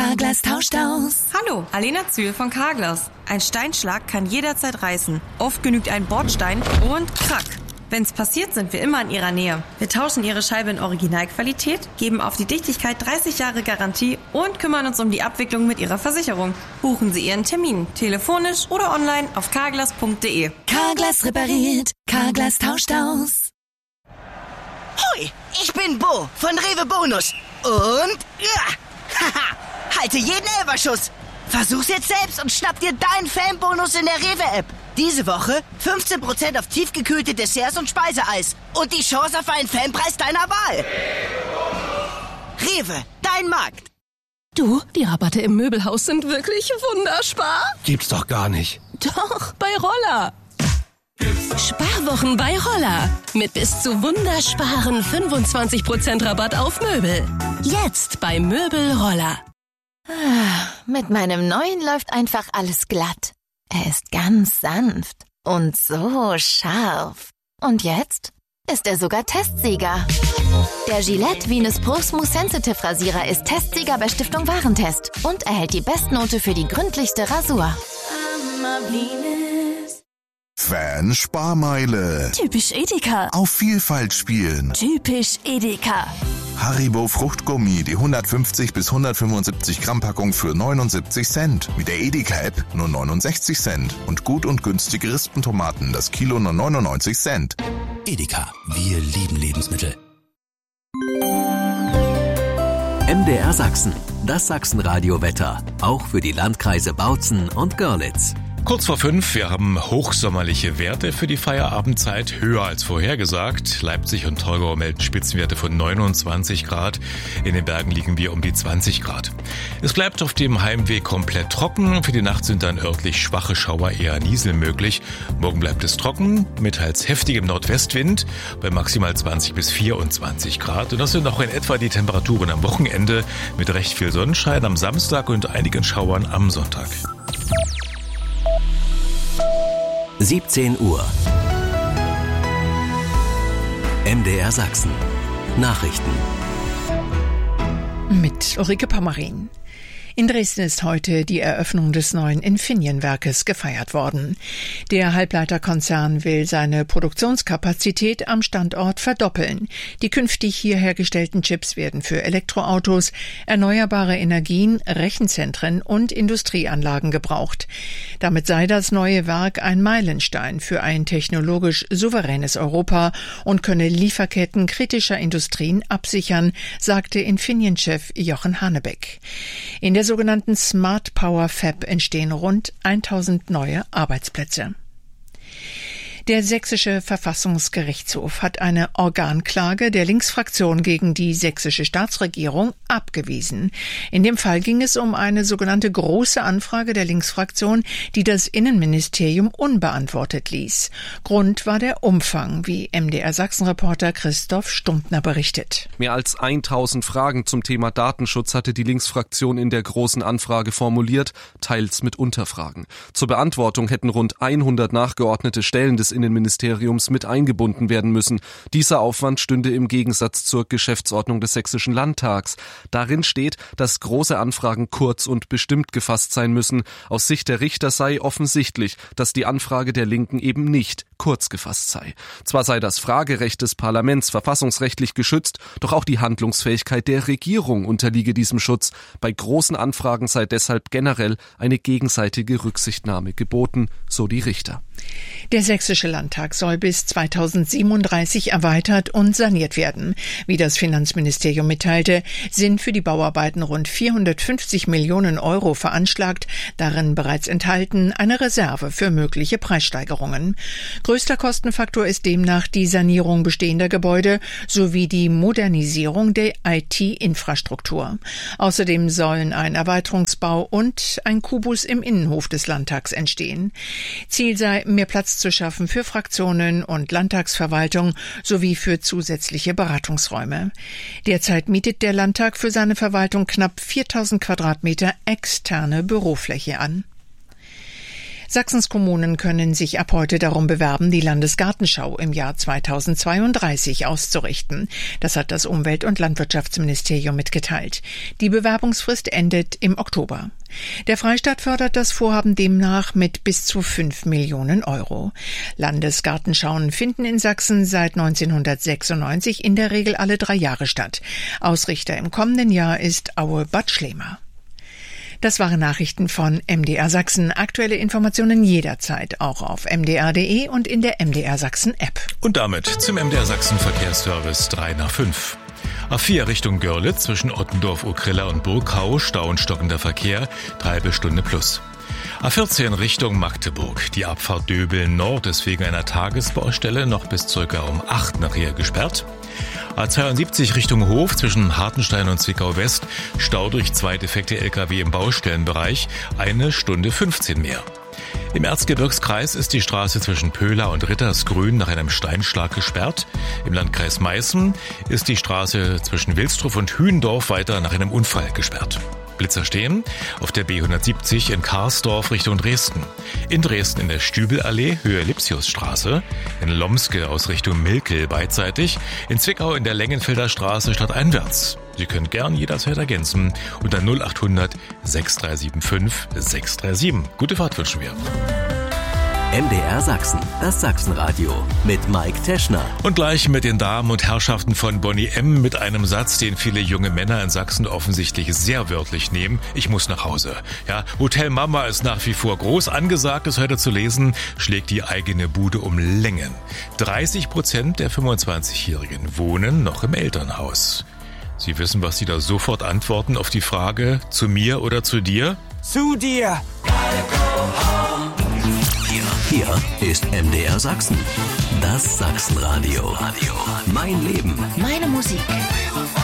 Carglass tauscht aus. Hallo, Alena Zühl von Carglass. Ein Steinschlag kann jederzeit reißen. Oft genügt ein Bordstein und krack. Wenn's passiert, sind wir immer in Ihrer Nähe. Wir tauschen Ihre Scheibe in Originalqualität, geben auf die Dichtigkeit 30 Jahre Garantie und kümmern uns um die Abwicklung mit Ihrer Versicherung. Buchen Sie Ihren Termin, telefonisch oder online auf carglass.de. Carglass repariert, Carglass tauscht aus. Hoi, ich bin Bo von Rewe Bonus. Und haha, halte jeden Elferschuss. Versuch's jetzt selbst und schnapp dir deinen Fanbonus in der Rewe-App. Diese Woche 15% auf tiefgekühlte Desserts und Speiseeis. Und die Chance auf einen Fanpreis deiner Wahl. Rewe, dein Markt. Du, die Rabatte im Möbelhaus sind wirklich wunderspar. Gibt's doch gar nicht. Doch, bei Roller. Sparwochen bei Roller. Mit bis zu wundersparen 25% Rabatt auf Möbel. Jetzt bei Möbel Roller. Mit meinem neuen läuft einfach alles glatt. Er ist ganz sanft und so scharf. Und jetzt ist er sogar Testsieger. Der Gillette Venus Pro Smooth Sensitive Rasierer ist Testsieger bei Stiftung Warentest und erhält die Bestnote für die gründlichste Rasur. Fan-Sparmeile. Typisch Edeka. Auf Vielfalt spielen. Typisch Edeka. Haribo Fruchtgummi, die 150 bis 175 Gramm Packung für 79 Cent. Mit der Edeka-App nur 69 Cent. Und gut und günstige Rispentomaten, das Kilo nur 99 Cent. Edeka, wir lieben Lebensmittel. MDR Sachsen, das Sachsenradio-Wetter. Auch für die Landkreise Bautzen und Görlitz. Kurz vor 5, wir haben hochsommerliche Werte für die Feierabendzeit, höher als vorhergesagt. Leipzig und Torgau melden Spitzenwerte von 29 Grad. In den Bergen liegen wir um die 20 Grad. Es bleibt auf dem Heimweg komplett trocken. Für die Nacht sind dann örtlich schwache Schauer, eher Niesel möglich. Morgen bleibt es trocken, mit teils heftigem Nordwestwind bei maximal 20 bis 24 Grad. Und das sind auch in etwa die Temperaturen am Wochenende mit recht viel Sonnenschein am Samstag und einigen Schauern am Sonntag. 17 Uhr. MDR Sachsen. Nachrichten. Mit Ulrike Pommerin. In Dresden ist heute die Eröffnung des neuen Infineon-Werkes gefeiert worden. Der Halbleiterkonzern will seine Produktionskapazität am Standort verdoppeln. Die künftig hier hergestellten Chips werden für Elektroautos, erneuerbare Energien, Rechenzentren und Industrieanlagen gebraucht. Damit sei das neue Werk ein Meilenstein für ein technologisch souveränes Europa und könne Lieferketten kritischer Industrien absichern, sagte Infineon-Chef Jochen Hanebeck. In der sogenannten Smart Power Fab entstehen rund 1000 neue Arbeitsplätze. Der sächsische Verfassungsgerichtshof hat eine Organklage der Linksfraktion gegen die sächsische Staatsregierung abgewiesen. In dem Fall ging es um eine sogenannte große Anfrage der Linksfraktion, die das Innenministerium unbeantwortet ließ. Grund war der Umfang, wie MDR-Sachsen-Reporter Christoph Stumptner berichtet. Mehr als 1000 Fragen zum Thema Datenschutz hatte die Linksfraktion in der großen Anfrage formuliert, teils mit Unterfragen. Zur Beantwortung hätten rund 100 nachgeordnete Stellen des Innenministeriums mit eingebunden werden müssen. Dieser Aufwand stünde im Gegensatz zur Geschäftsordnung des Sächsischen Landtags. Darin steht, dass große Anfragen kurz und bestimmt gefasst sein müssen. Aus Sicht der Richter sei offensichtlich, dass die Anfrage der Linken eben nicht kurz gefasst sei. Zwar sei das Fragerecht des Parlaments verfassungsrechtlich geschützt, doch auch die Handlungsfähigkeit der Regierung unterliege diesem Schutz. Bei großen Anfragen sei deshalb generell eine gegenseitige Rücksichtnahme geboten, so die Richter. Der Sächsische Landtag soll bis 2037 erweitert und saniert werden. Wie das Finanzministerium mitteilte, sind für die Bauarbeiten rund 450 Millionen Euro veranschlagt, darin bereits enthalten eine Reserve für mögliche Preissteigerungen. Größter Kostenfaktor ist demnach die Sanierung bestehender Gebäude sowie die Modernisierung der IT-Infrastruktur. Außerdem sollen ein Erweiterungsbau und ein Kubus im Innenhof des Landtags entstehen. Ziel sei, mehr Platz zu schaffen für Fraktionen und Landtagsverwaltung sowie für zusätzliche Beratungsräume. Derzeit mietet der Landtag für seine Verwaltung knapp 4000 Quadratmeter externe Bürofläche an. Sachsens Kommunen können sich ab heute darum bewerben, die Landesgartenschau im Jahr 2032 auszurichten. Das hat das Umwelt- und Landwirtschaftsministerium mitgeteilt. Die Bewerbungsfrist endet im Oktober. Der Freistaat fördert das Vorhaben demnach mit bis zu 5 Millionen Euro. Landesgartenschauen finden in Sachsen seit 1996 in der Regel alle 3 Jahre statt. Ausrichter im kommenden Jahr ist Aue-Bad Schlema. Das waren Nachrichten von MDR Sachsen. Aktuelle Informationen jederzeit auch auf mdr.de und in der MDR Sachsen App. Und damit zum MDR Sachsen Verkehrsservice 3 nach 5. A4 Richtung Görlitz zwischen Ottendorf, Okrilla und Burgau, Stau und stockender Verkehr, 3 Stunde plus. A14 Richtung Magdeburg. Die Abfahrt Döbeln Nord ist wegen einer Tagesbaustelle noch bis ca. um 8 nachher gesperrt. A72 Richtung Hof zwischen Hartenstein und Zwickau West. Stau durch 2 defekte Lkw im Baustellenbereich, 1 Stunde 15 mehr. Im Erzgebirgskreis ist die Straße zwischen Pöhla und Rittersgrün nach einem Steinschlag gesperrt. Im Landkreis Meißen ist die Straße zwischen Wilsdruf und Hühendorf weiter nach einem Unfall gesperrt. Blitzer stehen auf der B170 in Karsdorf Richtung Dresden. In Dresden in der Stübelallee Höhe Lipsiusstraße. In Lomske aus Richtung Milkel beidseitig. In Zwickau in der Längenfelder Straße stadteinwärts. Sie können gern jederzeit ergänzen unter 0800 6375 637. Gute Fahrt wünschen wir. MDR Sachsen, das Sachsenradio mit Mike Teschner. Und gleich mit den Damen und Herrschaften von Bonnie M. mit einem Satz, den viele junge Männer in Sachsen offensichtlich sehr wörtlich nehmen. Ich muss nach Hause. Ja, Hotel Mama ist nach wie vor groß angesagt, ist heute zu lesen, schlägt die eigene Bude um Längen. 30% der 25-Jährigen wohnen noch im Elternhaus. Sie wissen, was Sie da sofort antworten auf die Frage, zu mir oder zu dir? Zu dir! Hier ist MDR Sachsen, das Sachsenradio. Mein Leben. Meine Musik.